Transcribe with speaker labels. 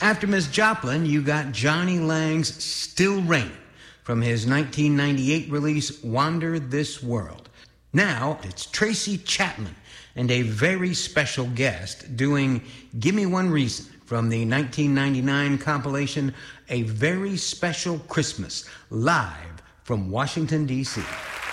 Speaker 1: After Miss Joplin, you got Johnny Lang's Still Raining from his 1998 release, Wander This World. Now, it's Tracy Chapman and a very special guest doing Gimme One Reason from the 1999 compilation, A Very Special Christmas, live from Washington, D.C.